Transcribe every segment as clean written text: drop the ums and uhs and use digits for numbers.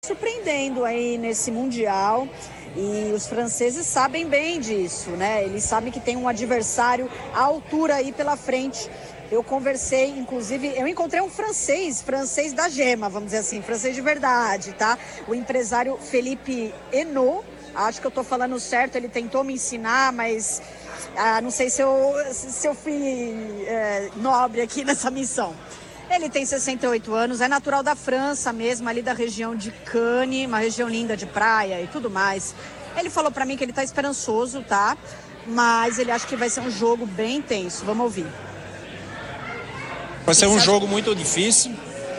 Surpreendendo aí nesse Mundial, e os franceses sabem bem disso, né? Eles sabem que tem um adversário à altura aí pela frente. Eu conversei, inclusive, eu encontrei um francês da gema, vamos dizer assim, francês de verdade, tá? O empresário Philippe Henault, acho que eu tô falando certo, ele tentou me ensinar, mas não sei se eu fui nobre aqui nessa missão. Ele tem 68 anos, é natural da França mesmo, ali da região de Cannes, uma região linda de praia e tudo mais. Ele falou pra mim que ele tá esperançoso, tá? Mas ele acha que vai ser um jogo bem intenso. Vamos ouvir. Vai ser um jogo muito difícil.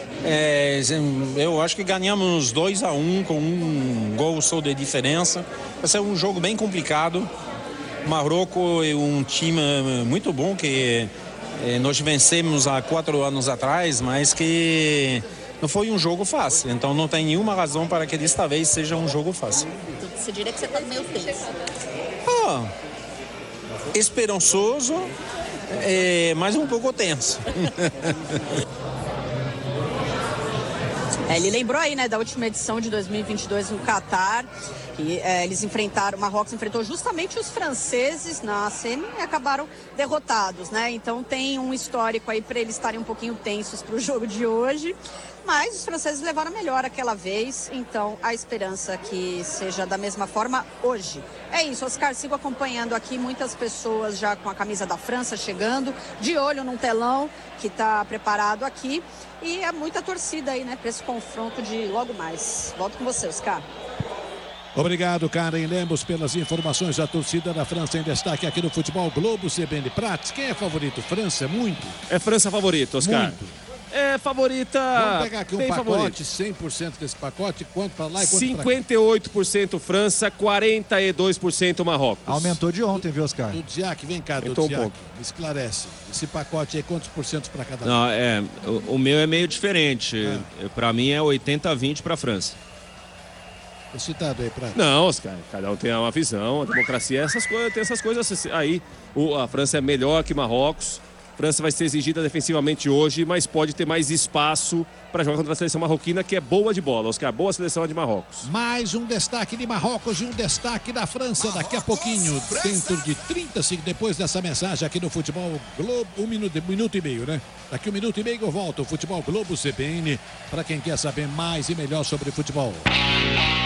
Eu acho que ganhamos 2-1 com um gol só de diferença. Vai ser um jogo bem complicado. O Marrocos é um time muito bom que nós vencemos há 4 anos atrás, mas que não foi um jogo fácil. Então não tem nenhuma razão para que desta vez seja um jogo fácil. Então você diria que você está meio tenso? Esperançoso, mas um pouco tenso. Ele lembrou aí, né, da última edição de 2022 no Catar, que eles enfrentaram, o Marrocos enfrentou justamente os franceses na semi e acabaram derrotados, né? Então tem um histórico aí para eles estarem um pouquinho tensos para o jogo de hoje, mas os franceses levaram melhor aquela vez, então a esperança que seja da mesma forma hoje. É isso, Oscar, sigo acompanhando aqui, muitas pessoas já com a camisa da França chegando, de olho num telão que está preparado aqui, e é muita torcida aí, né, para esse confronto de logo mais. Volto com você, Oscar. Obrigado, Karen Lemos, pelas informações da torcida da França em destaque aqui no Futebol Globo. CBN Prats, quem é favorito? França, muito? É França favorito, Oscar. Muito. É favorita. Vamos pegar aqui um pacote, favorito. 100% desse pacote, quanto para lá e quanto 58% França, 42% Marrocos. Aumentou de ontem, viu, Oscar? Dudziak, vem cá, Aumentou Dudziak, um pouco. esclarece. Esse pacote aí, quantos por cento para cada um? Não, o meu é meio diferente. Para mim é 80-20 para a França. Citado aí, Prats. Não, Oscar, cada um tem uma visão, a democracia, tem essas coisas aí. A França é melhor que Marrocos. A França vai ser exigida defensivamente hoje, mas pode ter mais espaço para jogar contra a seleção marroquina, que é boa de bola, Oscar. Boa seleção de Marrocos. Mais um destaque de Marrocos e um destaque da França daqui a pouquinho, dentro de 30 segundos, depois dessa mensagem aqui no Futebol Globo, um minuto e meio, né? Daqui 1 minuto e meio eu volto, Futebol Globo CBN, para quem quer saber mais e melhor sobre futebol.